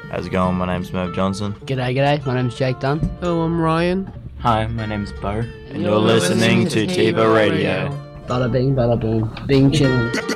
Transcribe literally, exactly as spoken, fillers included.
How's it going? My name's Merv Johnson. G'day, g'day. My name's Jake Dunn. Hello, I'm Ryan. Hi, my name's Bo. And you're listening to Tiva Radio. Bada bing, bada boom. Bing chillin'.